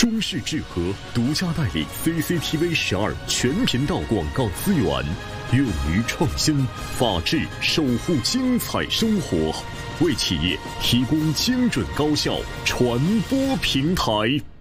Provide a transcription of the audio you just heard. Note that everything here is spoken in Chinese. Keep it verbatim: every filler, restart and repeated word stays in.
中视智和独家代理 C C T V 十二全频道广告资源，勇于创新，法治守护精彩生活，为企业提供精准高效传播平台。